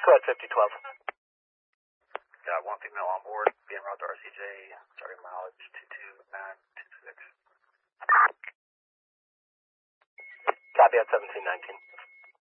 Go ahead, 5012. Got one female on board, being route to RCJ, starting mileage 22926. Copy at 1719.